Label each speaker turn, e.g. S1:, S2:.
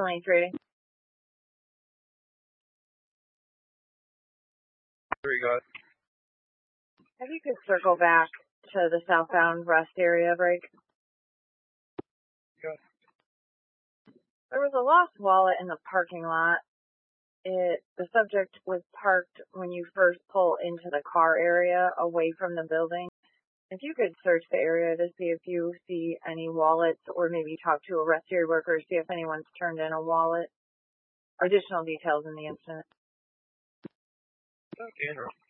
S1: Lane Trading.
S2: There you go.
S1: If you could circle back to the southbound rest area break.
S2: Yeah.
S1: There was a lost wallet in the parking lot. The subject was parked when you first pull into the car area away from the building. If you could search the area to see if you see any wallets or maybe talk to a rest area worker, see if anyone's turned in a wallet. Additional details in the incident.
S2: Okay, interesting.